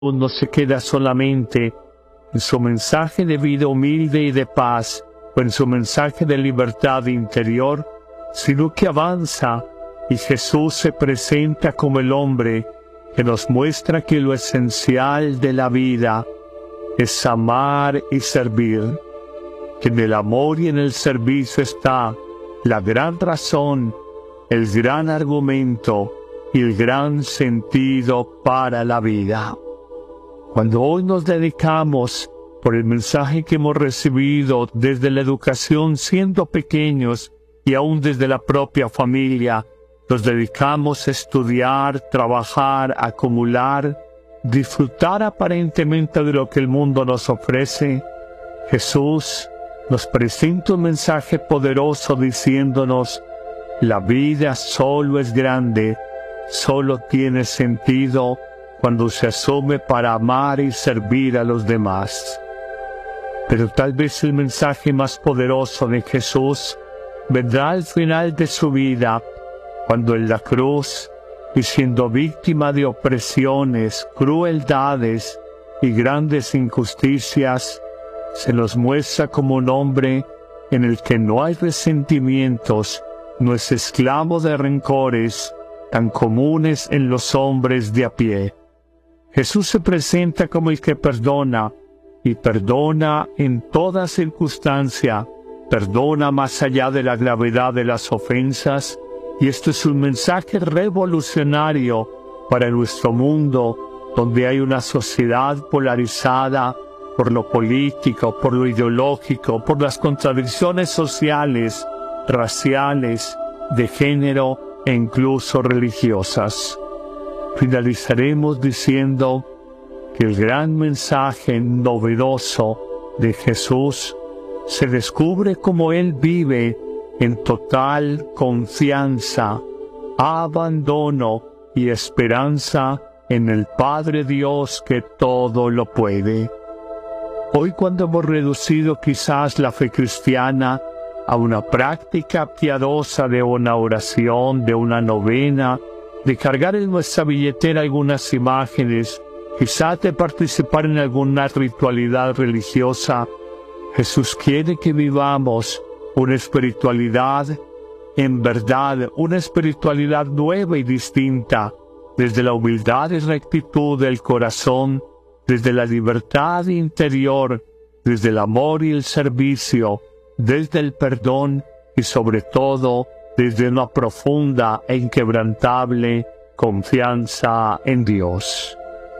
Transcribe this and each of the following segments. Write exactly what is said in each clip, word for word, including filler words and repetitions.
no se queda solamente en su mensaje de vida humilde y de paz, o en su mensaje de libertad interior, sino que avanza y Jesús se presenta como el hombre que nos muestra que lo esencial de la vida es amar y servir, que en el amor y en el servicio está la gran razón, el gran argumento y el gran sentido para la vida. Cuando hoy nos dedicamos, por el mensaje que hemos recibido desde la educación siendo pequeños y aún desde la propia familia, nos dedicamos a estudiar, trabajar, acumular, disfrutar aparentemente de lo que el mundo nos ofrece, Jesús nos presenta un mensaje poderoso diciéndonos: la vida solo es grande, solo tiene sentido cuando se asume para amar y servir a los demás. Pero tal vez el mensaje más poderoso de Jesús vendrá al final de su vida, cuando en la cruz, y siendo víctima de opresiones, crueldades y grandes injusticias, se nos muestra como un hombre en el que no hay resentimientos, no es esclavo de rencores tan comunes en los hombres de a pie. Jesús se presenta como el que perdona, y perdona en toda circunstancia, perdona más allá de la gravedad de las ofensas, y esto es un mensaje revolucionario para nuestro mundo, donde hay una sociedad polarizada por lo político, por lo ideológico, por las contradicciones sociales, raciales, de género e incluso religiosas. Finalizaremos diciendo que el gran mensaje novedoso de Jesús se descubre como Él vive en total confianza, abandono y esperanza en el Padre Dios que todo lo puede. Hoy, cuando hemos reducido quizás la fe cristiana a una práctica piadosa de una oración, de una novena, de cargar en nuestra billetera algunas imágenes, quizás de participar en alguna ritualidad religiosa, Jesús quiere que vivamos una espiritualidad en verdad, una espiritualidad nueva y distinta, desde la humildad y rectitud del corazón, desde la libertad interior, desde el amor y el servicio, desde el perdón y sobre todo desde una profunda e inquebrantable confianza en Dios.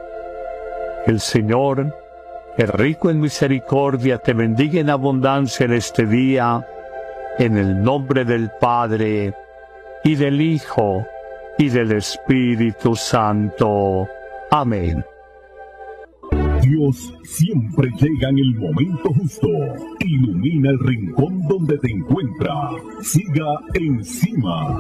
El Señor, el rico en misericordia, te bendiga en abundancia en este día, en el nombre del Padre, y del Hijo, y del Espíritu Santo. Amén. Dios siempre llega en el momento justo. Ilumina el rincón donde te encuentras. Siga encima.